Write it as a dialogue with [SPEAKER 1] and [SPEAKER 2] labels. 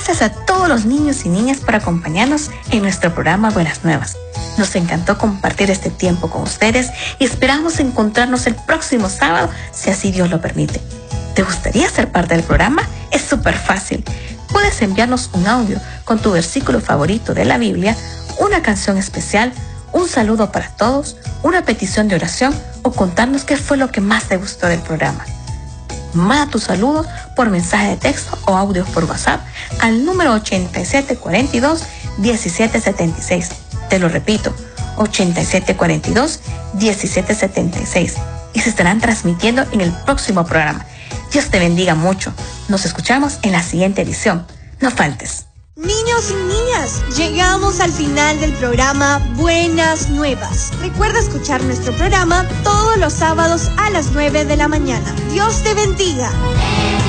[SPEAKER 1] Gracias a todos los niños y niñas por acompañarnos en nuestro programa Buenas Nuevas. Nos encantó compartir este tiempo con ustedes y esperamos encontrarnos el próximo sábado, si así Dios lo permite. ¿Te gustaría ser parte del programa? Es súper fácil. Puedes enviarnos un audio con tu versículo favorito de la Biblia, una canción especial, un saludo para todos, una petición de oración o contarnos qué fue lo que más te gustó del programa. Manda tus saludos por mensaje de texto o audio por WhatsApp al número 8742-1776. Te lo repito, 8742-1776. Y se estarán transmitiendo en el próximo programa. Dios te bendiga mucho. Nos escuchamos en la siguiente edición. No faltes.
[SPEAKER 2] Niños y niñas, llegamos al final del programa Buenas Nuevas. Recuerda escuchar nuestro programa todos los sábados a las 9 de la mañana. Dios te bendiga.